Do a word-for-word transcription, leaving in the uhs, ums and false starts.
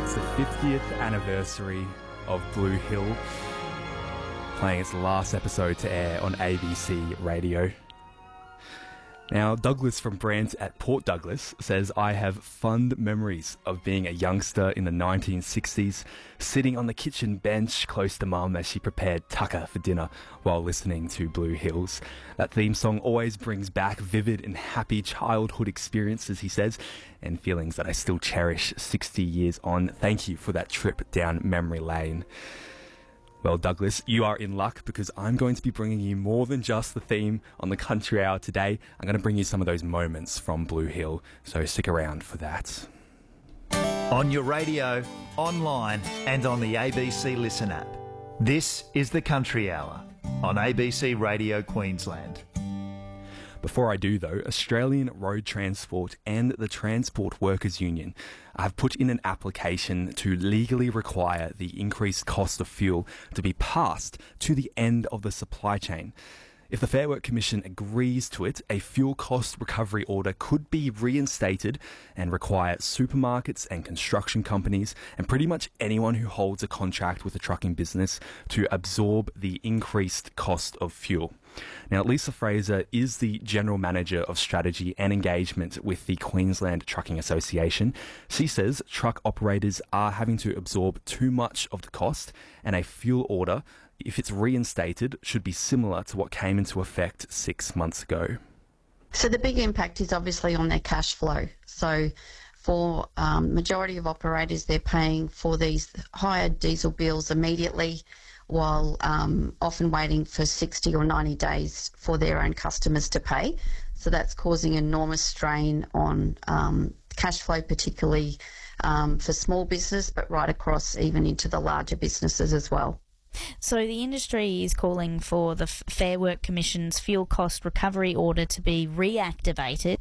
It's the fiftieth anniversary of Blue Hill, playing its last episode to air on A B C Radio. Now, Douglas from Brandt at Port Douglas says, I have fond memories of being a youngster in the nineteen sixties, sitting on the kitchen bench close to Mum as she prepared tucker for dinner while listening to Blue Hills. That theme song always brings back vivid and happy childhood experiences, he says, and feelings that I still cherish sixty years on. Thank you for that trip down memory lane. Well, Douglas, you are in luck because I'm going to be bringing you more than just the theme on the Country Hour today. I'm going to bring you some of those moments from Blue Hill, so stick around for that. On your radio, online and on the A B C Listen app. This is the Country Hour on A B C Radio Queensland. Before I do, though, Australian Road Transport and the Transport Workers Union have put in an application to legally require the increased cost of fuel to be passed to the end of the supply chain. If the Fair Work Commission agrees to it, a fuel cost recovery order could be reinstated and require supermarkets and construction companies and pretty much anyone who holds a contract with a trucking business to absorb the increased cost of fuel. Now, Lisa Fraser is the General Manager of Strategy and Engagement with the Queensland Trucking Association. She says truck operators are having to absorb too much of the cost, and a fuel order, if it's reinstated, should be similar to what came into effect six months ago. So the big impact is obviously on their cash flow. So for um, majority of operators, they're paying for these higher diesel bills immediately, while um, often waiting for sixty or ninety days for their own customers to pay. So that's causing enormous strain on um, cash flow, particularly um, for small business, but right across even into the larger businesses as well. So the industry is calling for the Fair Work Commission's fuel cost recovery order to be reactivated